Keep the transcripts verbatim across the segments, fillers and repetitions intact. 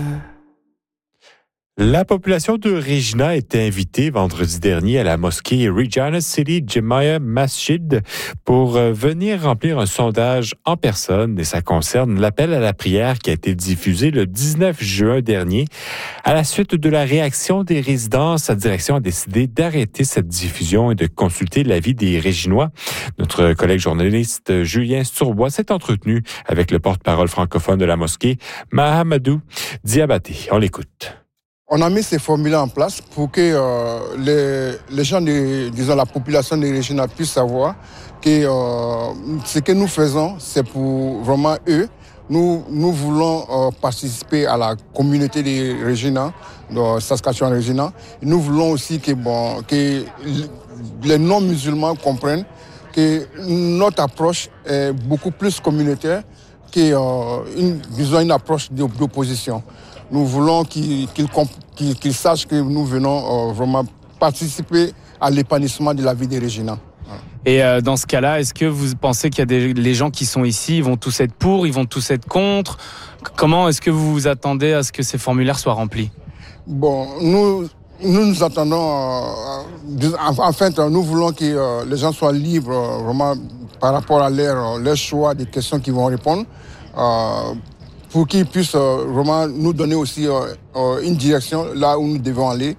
La population de Regina était invitée vendredi dernier à la mosquée Regina City Jamiah Masjid pour venir remplir un sondage en personne et ça concerne l'appel à la prière qui a été diffusé le dix-neuf juin dernier. À la suite de la réaction des résidents, sa direction a décidé d'arrêter cette diffusion et de consulter l'avis des Réginois. Notre collègue journaliste Julien Surbois s'est entretenu avec le porte-parole francophone de la mosquée, Mahamadou Diabaté. On l'écoute. On a mis ces formulaires en place pour que euh, les, les gens, de, disons la population de Regina puisse savoir que euh, ce que nous faisons, c'est pour vraiment eux. Nous, nous voulons euh, participer à la communauté de Regina, de Saskatchewan-Regina. Nous voulons aussi que, bon, que les non-musulmans comprennent que notre approche est beaucoup plus communautaire qu'une euh, disons une approche d'opposition. Nous voulons qu'ils, qu'ils, qu'ils, qu'ils sachent que nous venons euh, vraiment participer à l'épanouissement de la vie des Regina. Et euh, dans ce cas-là, est-ce que vous pensez qu'il y a des les gens qui sont ici, ils vont tous être pour, ils vont tous être contre? Comment est-ce que vous vous attendez à ce que ces formulaires soient remplis? Bon, nous nous, nous attendons, euh, en fait, nous voulons que euh, les gens soient libres euh, vraiment par rapport à leur, leur choix des questions qu'ils vont répondre. Euh, pour qu'ils puissent euh, vraiment nous donner aussi euh, euh, une direction là où nous devons aller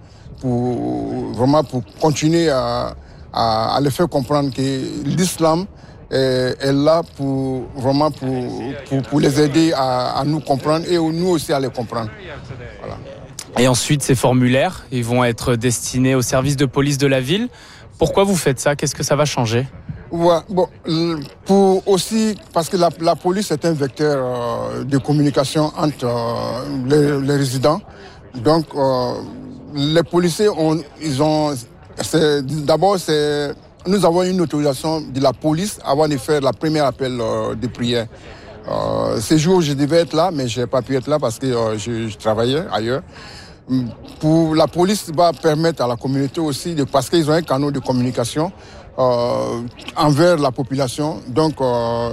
pour vraiment pour continuer à, à, à les faire comprendre que l'islam est, est là pour vraiment pour, pour, pour les aider à, à nous comprendre et nous aussi à les comprendre. Voilà. Et ensuite, ces formulaires, ils vont être destinés au service de police de la ville. Pourquoi vous faites ça? Qu'est-ce que ça va changer? Ouais, bon, pour aussi, parce que la, la police est un vecteur euh, de communication entre euh, les, les résidents. Donc, euh, les policiers, ont, ils ont, c'est, d'abord, c'est, nous avons une autorisation de la police avant de faire la première appel euh, de prière. Euh, ces jours, je devais être là, mais je n'ai pas pu être là parce que euh, je, je travaillais ailleurs. Pour la police va permettre à la communauté aussi, de, parce qu'ils ont un canal de communication, Euh, envers la population. Donc, euh,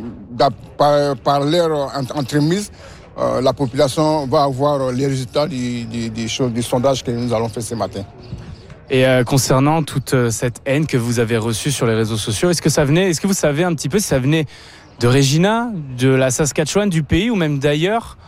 par, par leur entremise, euh, la population va avoir les résultats du, du, du, du sondage que nous allons faire ce matin. Et euh, concernant toute cette haine que vous avez reçue sur les réseaux sociaux, est-ce que ça venait, est-ce que vous savez un petit peu si ça venait de Regina, de la Saskatchewan, du pays ou même d'ailleurs?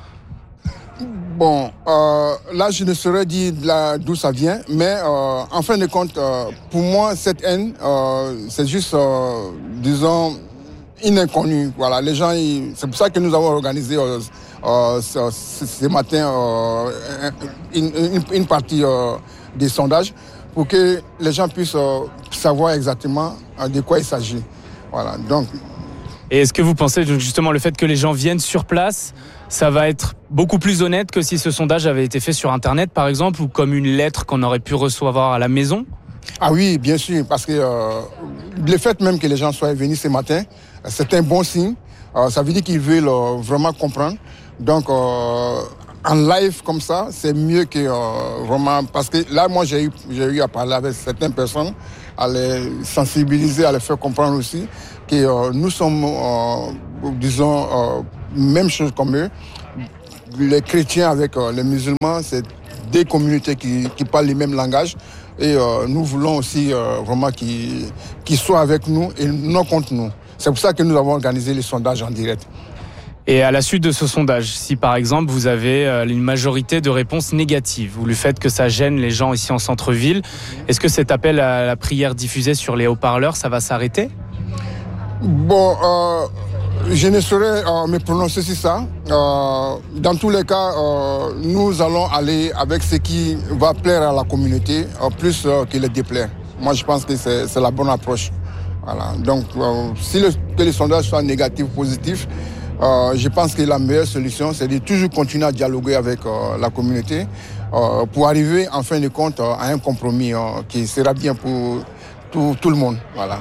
Bon, euh, là, je ne saurais dire d'où ça vient, mais euh, en fin de compte, euh, pour moi, cette haine, euh, c'est juste, euh, disons, une inconnue. Voilà, les gens, ils, c'est pour ça que nous avons organisé euh, euh, ce, ce matin euh, une, une, une partie euh, des sondages pour que les gens puissent euh, savoir exactement euh, de quoi il s'agit. Voilà, donc. Et est-ce que vous pensez justement le fait que les gens viennent sur place, ça va être beaucoup plus honnête que si ce sondage avait été fait sur Internet, par exemple, ou comme une lettre qu'on aurait pu recevoir à la maison? Ah oui, bien sûr, parce que euh, le fait même que les gens soient venus ce matin, c'est un bon signe. Euh, ça veut dire qu'ils veulent euh, vraiment comprendre. Donc, euh, en live comme ça, c'est mieux que euh, vraiment... Parce que là, moi, j'ai eu, j'ai eu à parler avec certaines personnes, à les sensibiliser, à les faire comprendre aussi que euh, nous sommes, euh, disons, euh, même chose comme eux. Les chrétiens avec euh, les musulmans, c'est des communautés qui, qui parlent les mêmes langages. Et euh, nous voulons aussi euh, vraiment qu'ils, qu'ils soient avec nous et non contre nous. C'est pour ça que nous avons organisé les sondages en direct. Et à la suite de ce sondage, si par exemple vous avez une majorité de réponses négatives ou le fait que ça gêne les gens ici en centre-ville, est-ce que cet appel à la prière diffusé sur les haut-parleurs, ça va s'arrêter? Bon, euh, je ne saurais euh, me prononcer sur ça. Euh, dans tous les cas, euh, nous allons aller avec ce qui va plaire à la communauté, euh, plus euh, que les déplaire. Moi, je pense que c'est, c'est la bonne approche. Voilà. Donc, euh, si le, que les sondages soient négatifs ou positifs, Euh, je pense que la meilleure solution, c'est de toujours continuer à dialoguer avec euh, la communauté euh, pour arriver, en fin de compte, euh, à un compromis euh, qui sera bien pour tout, tout le monde. Voilà.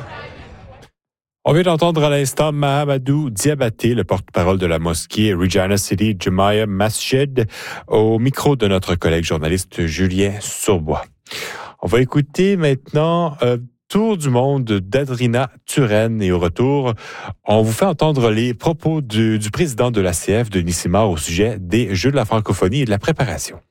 On vient d'entendre à l'instant Mahamadou Diabaté, le porte-parole de la mosquée Regina City Jamiah Masjid, au micro de notre collègue journaliste Julien Surbois. On va écouter maintenant... Euh, tour du monde d'Adrina Turenne. Et au retour, on vous fait entendre les propos du, du président de l'A C F, Denis Simard, au sujet des Jeux de la francophonie et de la préparation.